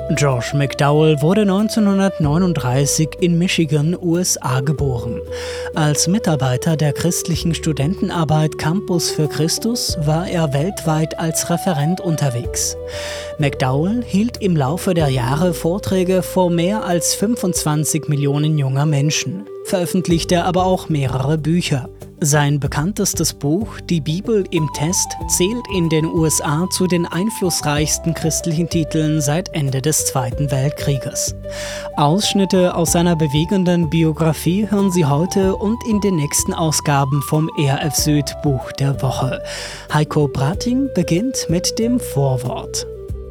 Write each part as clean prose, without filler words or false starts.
Josh McDowell wurde 1939 in Michigan, USA geboren. Als Mitarbeiter der christlichen Studentenarbeit Campus für Christus war er weltweit als Referent unterwegs. McDowell hielt im Laufe der Jahre Vorträge vor mehr als 25 Millionen junger Menschen, veröffentlichte aber auch mehrere Bücher. Sein bekanntestes Buch, Die Bibel im Test, zählt in den USA zu den einflussreichsten christlichen Titeln seit Ende des Zweiten Weltkrieges. Ausschnitte aus seiner bewegenden Biografie hören Sie heute und in den nächsten Ausgaben vom ERF Süd Buch der Woche. Heiko Brating beginnt mit dem Vorwort.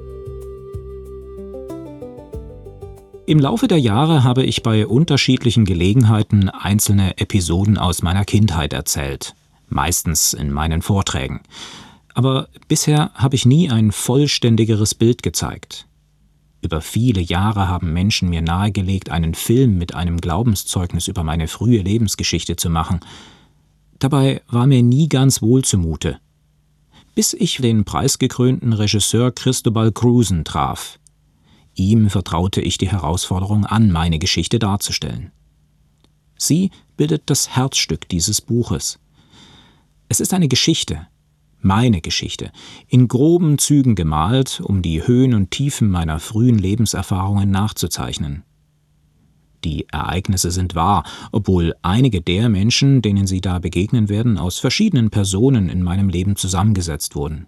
Im Laufe der Jahre habe ich bei unterschiedlichen Gelegenheiten einzelne Episoden aus meiner Kindheit erzählt, meistens in meinen Vorträgen. Aber bisher habe ich nie ein vollständigeres Bild gezeigt. Über viele Jahre haben Menschen mir nahegelegt, einen Film mit einem Glaubenszeugnis über meine frühe Lebensgeschichte zu machen. Dabei war mir nie ganz wohl zumute. Bis ich den preisgekrönten Regisseur Cristobal Cruzan traf. Ihm vertraute ich die Herausforderung an, meine Geschichte darzustellen. Sie bildet das Herzstück dieses Buches. Es ist eine Geschichte, meine Geschichte, in groben Zügen gemalt, um die Höhen und Tiefen meiner frühen Lebenserfahrungen nachzuzeichnen. Die Ereignisse sind wahr, obwohl einige der Menschen, denen Sie da begegnen werden, aus verschiedenen Personen in meinem Leben zusammengesetzt wurden.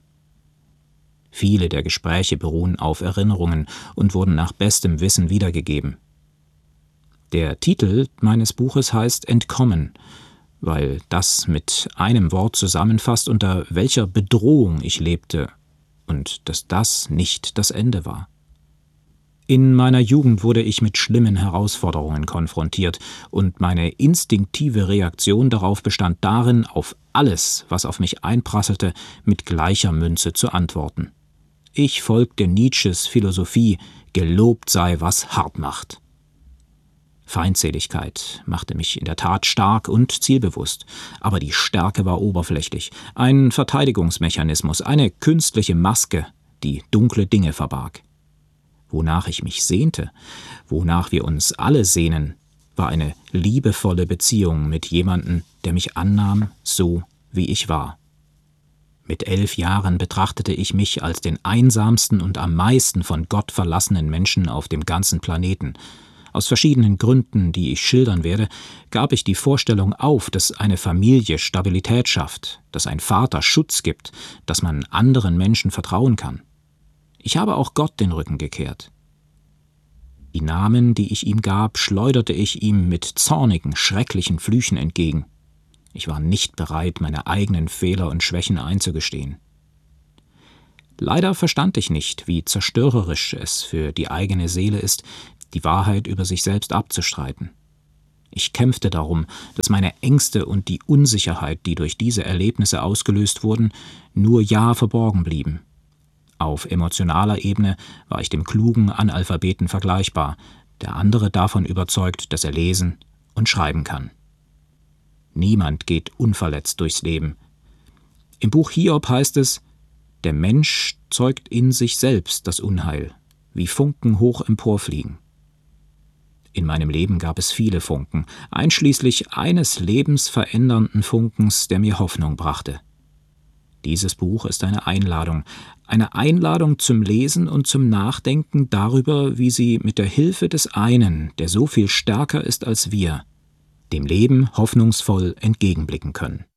Viele der Gespräche beruhen auf Erinnerungen und wurden nach bestem Wissen wiedergegeben. Der Titel meines Buches heißt Entkommen, weil das mit einem Wort zusammenfasst, unter welcher Bedrohung ich lebte und dass das nicht das Ende war. In meiner Jugend wurde ich mit schlimmen Herausforderungen konfrontiert und meine instinktive Reaktion darauf bestand darin, auf alles, was auf mich einprasselte, mit gleicher Münze zu antworten. Ich folgte Nietzsches Philosophie, gelobt sei, was hart macht. Feindseligkeit machte mich in der Tat stark und zielbewusst, aber die Stärke war oberflächlich, ein Verteidigungsmechanismus, eine künstliche Maske, die dunkle Dinge verbarg. Wonach ich mich sehnte, wonach wir uns alle sehnen, war eine liebevolle Beziehung mit jemandem, der mich annahm, so wie ich war. Mit 11 Jahren betrachtete ich mich als den einsamsten und am meisten von Gott verlassenen Menschen auf dem ganzen Planeten. Aus verschiedenen Gründen, die ich schildern werde, gab ich die Vorstellung auf, dass eine Familie Stabilität schafft, dass ein Vater Schutz gibt, dass man anderen Menschen vertrauen kann. Ich habe auch Gott den Rücken gekehrt. Die Namen, die ich ihm gab, schleuderte ich ihm mit zornigen, schrecklichen Flüchen entgegen. Ich war nicht bereit, meine eigenen Fehler und Schwächen einzugestehen. Leider verstand ich nicht, wie zerstörerisch es für die eigene Seele ist, die Wahrheit über sich selbst abzustreiten. Ich kämpfte darum, dass meine Ängste und die Unsicherheit, die durch diese Erlebnisse ausgelöst wurden, nur ja verborgen blieben. Auf emotionaler Ebene war ich dem klugen Analphabeten vergleichbar, der andere davon überzeugt, dass er lesen und schreiben kann. Niemand geht unverletzt durchs Leben. Im Buch Hiob heißt es, der Mensch zeugt in sich selbst das Unheil, wie Funken hoch emporfliegen. In meinem Leben gab es viele Funken, einschließlich eines lebensverändernden Funkens, der mir Hoffnung brachte. Dieses Buch ist eine Einladung zum Lesen und zum Nachdenken darüber, wie Sie mit der Hilfe des einen, der so viel stärker ist als wir, dem Leben hoffnungsvoll entgegenblicken können.